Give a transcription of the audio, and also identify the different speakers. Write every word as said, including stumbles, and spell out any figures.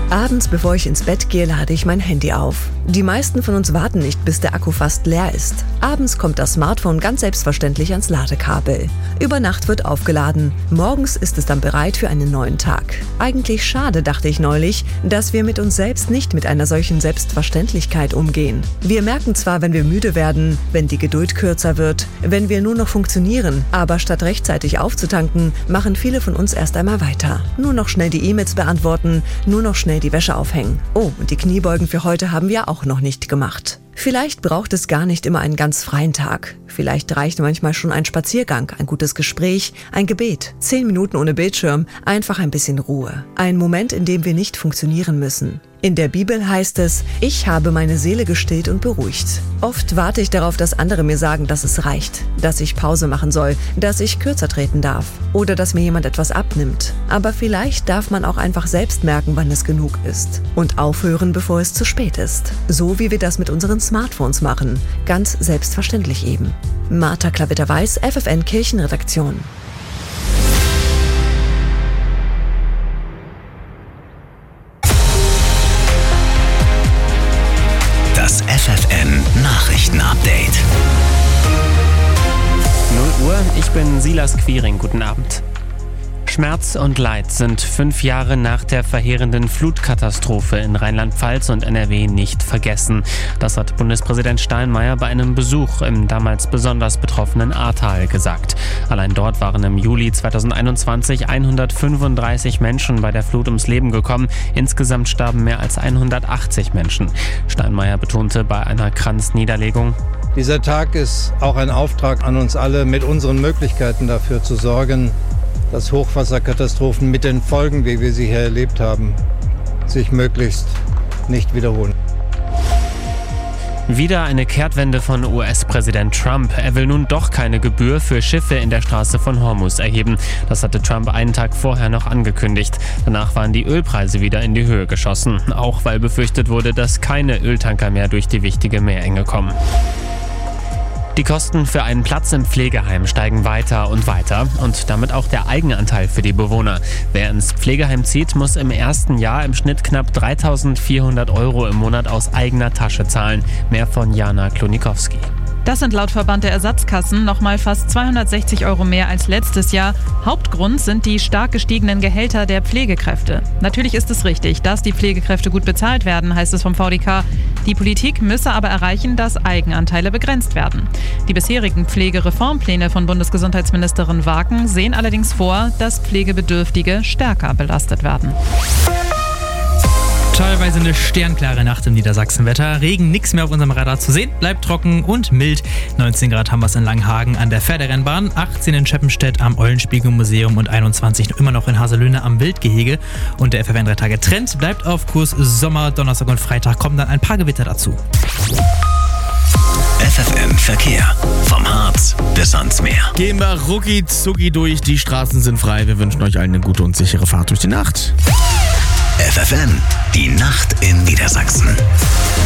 Speaker 1: Abends, bevor ich ins Bett gehe, lade ich mein Handy auf. Die meisten von uns warten nicht, bis der Akku fast leer ist. Abends kommt das Smartphone ganz selbstverständlich ans Ladekabel. Über Nacht wird aufgeladen. Morgens ist es dann bereit für einen neuen Tag. Eigentlich schade, dachte ich neulich, dass wir mit uns selbst nicht mit einer solchen Selbstverständlichkeit umgehen. Wir merken zwar, wenn wir müde werden, wenn die Geduld kürzer wird, wenn wir nur noch funktionieren, aber statt rechtzeitig aufzutanken, machen viele von uns erst einmal weiter. Nur noch schnell die E-Mails beantworten, nur noch schnell die Wäsche aufhängen. Oh, und die Kniebeugen für heute haben wir auch noch nicht gemacht. Vielleicht braucht es gar nicht immer einen ganz freien Tag. Vielleicht reicht manchmal schon ein Spaziergang, ein gutes Gespräch, ein Gebet, zehn Minuten ohne Bildschirm, einfach ein bisschen Ruhe. Ein Moment, in dem wir nicht funktionieren müssen. In der Bibel heißt es, ich habe meine Seele gestillt und beruhigt. Oft warte ich darauf, dass andere mir sagen, dass es reicht, dass ich Pause machen soll, dass ich kürzer treten darf oder dass mir jemand etwas abnimmt. Aber vielleicht darf man auch einfach selbst merken, wann es genug ist und aufhören, bevor es zu spät ist. So wie wir das mit unseren Smartphones machen. Ganz selbstverständlich eben. Martha Klavitter-Weiß, F F N Kirchenredaktion.
Speaker 2: Das F F N Nachrichten-Update.
Speaker 3: null Uhr, ich bin Silas Quiring, guten Abend. Schmerz und Leid sind fünf Jahre nach der verheerenden Flutkatastrophe in Rheinland-Pfalz und N R W nicht vergessen. Das hat Bundespräsident Steinmeier bei einem Besuch im damals besonders betroffenen Ahrtal gesagt. Allein dort waren im Juli zweitausendeinundzwanzig hundertfünfunddreißig Menschen bei der Flut ums Leben gekommen. Insgesamt starben mehr als hundertachtzig Menschen. Steinmeier betonte bei einer Kranzniederlegung:
Speaker 4: Dieser Tag ist auch ein Auftrag an uns alle, mit unseren Möglichkeiten dafür zu sorgen, dass Hochwasserkatastrophen mit den Folgen, wie wir sie hier erlebt haben, sich möglichst nicht wiederholen.
Speaker 3: Wieder eine Kehrtwende von U S-Präsident Trump. Er will nun doch keine Gebühr für Schiffe in der Straße von Hormuz erheben. Das hatte Trump einen Tag vorher noch angekündigt. Danach waren die Ölpreise wieder in die Höhe geschossen. Auch weil befürchtet wurde, dass keine Öltanker mehr durch die wichtige Meerenge kommen. Die Kosten für einen Platz im Pflegeheim steigen weiter und weiter und damit auch der Eigenanteil für die Bewohner. Wer ins Pflegeheim zieht, muss im ersten Jahr im Schnitt knapp dreitausendvierhundert Euro im Monat aus eigener Tasche zahlen. Mehr von Jana Klonikowski.
Speaker 5: Das sind laut Verband der Ersatzkassen nochmal fast zweihundertsechzig Euro mehr als letztes Jahr. Hauptgrund sind die stark gestiegenen Gehälter der Pflegekräfte. Natürlich ist es richtig, dass die Pflegekräfte gut bezahlt werden, heißt es vom V D K. Die Politik müsse aber erreichen, dass Eigenanteile begrenzt werden. Die bisherigen Pflegereformpläne von Bundesgesundheitsministerin Waken sehen allerdings vor, dass Pflegebedürftige stärker belastet werden.
Speaker 6: Teilweise eine sternklare Nacht im Niedersachsenwetter. Regen, nichts mehr auf unserem Radar zu sehen. Bleibt trocken und mild. neunzehn Grad haben wir es in Langhagen an der Pferderennbahn, achtzehn in Scheppenstedt am Eulenspiegelmuseum und einundzwanzig immer noch in Haselöhne am Wildgehege. Und der F F N drei Tage Trend bleibt auf Kurs Sommer. Donnerstag und Freitag kommen dann ein paar Gewitter dazu.
Speaker 2: F F N Verkehr. Vom Harz bis ans Meer.
Speaker 7: Gehen wir rucki zucki durch. Die Straßen sind frei. Wir wünschen euch allen eine gute und sichere Fahrt durch die Nacht.
Speaker 2: F F N, die Nacht in Niedersachsen.